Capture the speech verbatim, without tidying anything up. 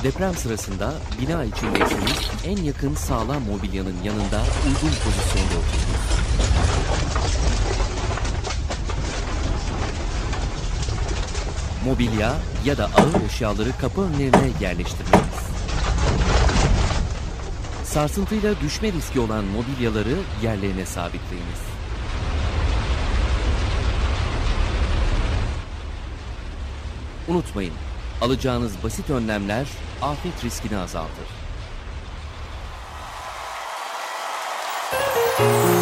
Deprem sırasında bina içindeyseniz en yakın sağlam mobilyanın yanında uygun pozisyonda oturunuz. Mobilya ya da ağır eşyaları kapı önlerine yerleştirmeniz. Sarsıntıyla düşme riski olan mobilyaları yerlerine sabitleyiniz. Unutmayın, alacağınız basit önlemler afet riskini azaltır.